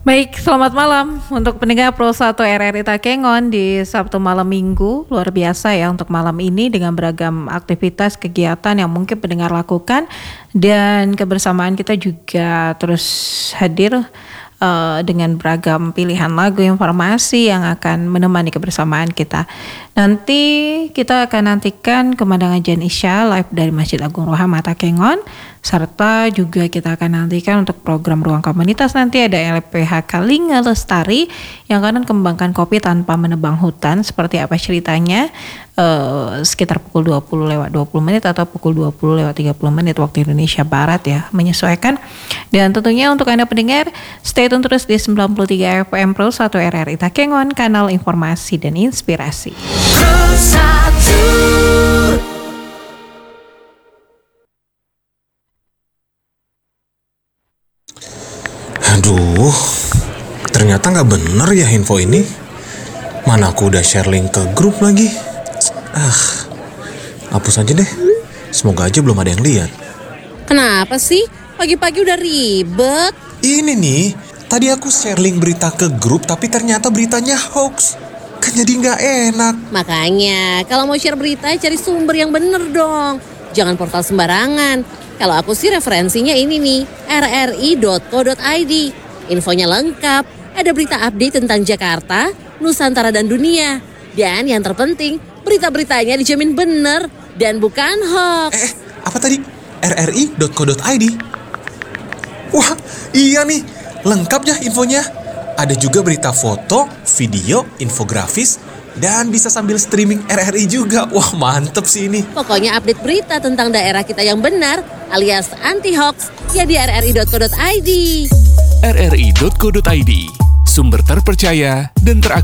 Baik, selamat malam untuk pendengar Pro 1 RRI Takengon di Sabtu malam Minggu. Luar biasa ya untuk malam ini dengan beragam aktivitas kegiatan yang mungkin pendengar lakukan. Dan kebersamaan kita juga terus hadir dengan beragam pilihan lagu informasi yang akan menemani kebersamaan kita. Nanti kita akan nantikan kemandangan Jan Isya live dari Masjid Agung Rohama Takengon. Serta juga kita akan nantikan untuk program Ruang Komunitas nanti ada LPH Kalinga Lestari yang akan kembangkan kopi tanpa menebang hutan. Seperti apa ceritanya sekitar pukul 20:20 atau pukul 20:30 waktu Indonesia Barat ya, menyesuaikan. Dan tentunya untuk Anda pendengar, stay tune terus di 93 FM Pro 1 RRI Takengon, kanal informasi dan inspirasi. Pro 1. Aduh, ternyata nggak bener ya info ini. Mana aku udah share link ke grup lagi. Hapus aja deh. Semoga aja belum ada yang lihat. Kenapa sih? Pagi-pagi udah ribet. Ini nih, tadi aku share link berita ke grup tapi ternyata beritanya hoax. Kan jadi nggak enak. Makanya, kalau mau share berita cari sumber yang bener dong. Jangan portal sembarangan. Kalau aku sih referensinya ini nih, rri.co.id. Infonya lengkap, ada berita update tentang Jakarta, Nusantara dan dunia. Dan yang terpenting, berita-beritanya dijamin bener dan bukan hoax. Apa tadi? rri.co.id? Wah, iya nih, lengkap ya infonya. Ada juga berita foto, video, infografis, dan bisa sambil streaming RRI juga. Wah, mantep sih ini. Pokoknya update berita tentang daerah kita yang benar alias anti-hoax ya di rri.co.id. rri.co.id, sumber terpercaya dan teraktual.